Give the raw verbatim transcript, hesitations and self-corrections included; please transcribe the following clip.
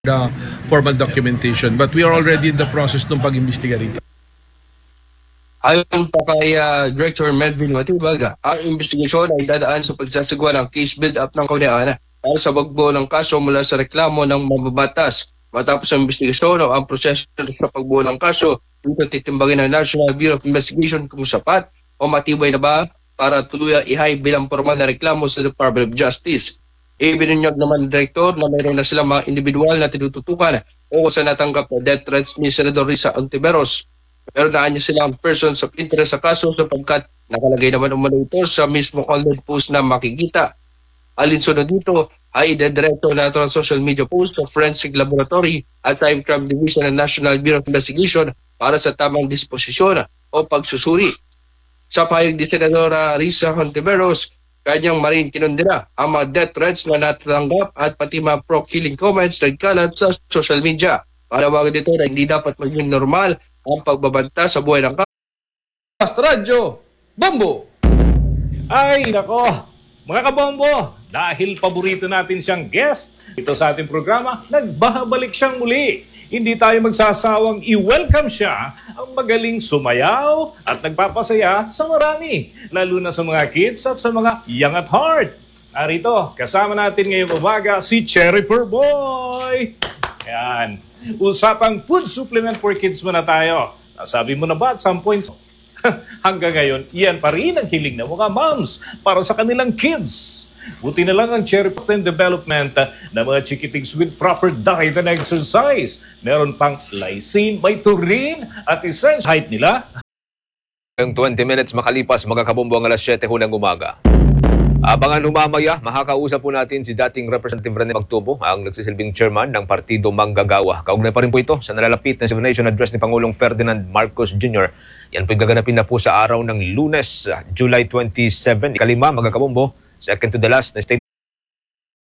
the formal documentation. But we are already in the process ng pag-imbestiga rito. Ayon pa kay uh, Director Melvin Matibag, ang investigasyon ay dadaan sa pagsasagawa ng case build-up ng kaunian para sa pagbuo ng kaso mula sa reklamo ng mababatas. Matapos ang investigasyon o ang proseso sa pagbuo ng kaso, dito titimbangin ng National Bureau of Investigation kung sapat o matibay na ba para tuluyang ihay bilang formal na reklamo sa Department of Justice. Ibinunyag naman ng Direktor na mayroon na silang mga individual na tinututukan o sa natanggap na death threats ni Senador Risa Ontiveros. Pero naan niya silang persons of interest sa kaso sapagkat nakalagay naman umano ito sa mismong online post na makikita. Alinsunod dito ay idediretso na ito ng social media post sa Forensic Laboratory at Cybercrime Division ng National Bureau of Investigation para sa tamang disposisyon o pagsusuri. Sa pahayag ni Senadora Risa Ontiveros, kanyang marin kinundina ang mga death threats na natatanggap at pati mga pro-killing comments na nagkalat sa social media. Panawagan dito na hindi dapat maging normal ang pagbabanta sa buhay ng Basta Radyo Bombo! Ay, nako! Mga kabombo, dahil paborito natin siyang guest ito sa ating programa, nagbahabalik siyang muli. Hindi tayo magsasawang i-welcome siya ang magaling sumayaw at nagpapasaya sa marami, lalo na sa mga kids at sa mga young at heart. Arito, kasama natin ngayong umaga si Cherry Purboy. Ayan. Usapang food supplement for kids muna tayo. Nasabi mo na ba at some point? Hanggang ngayon, iyan pa rin ang hiling ng mga moms para sa kanilang kids. Buti na lang ang Cherry Purboy development ng mga chickitigs with proper diet and exercise. Meron pang lysine, may taurine at essential height nila. Ang twenty minutes makalipas, mga kabombo ang alas siyete hunang umaga. Abangan umamaya, makakausap po natin si dating Representative Rene Magtubo, ang nagsisilbing chairman ng Partido Manggagawa. Kaugnay pa rin po ito sa nalalapit na Nation Address ni Pangulong Ferdinand Marcos Junior Yan po'y gaganapin na po sa araw ng Lunes, July twenty-seven. Ikalima, mga kabombo, second to the last na state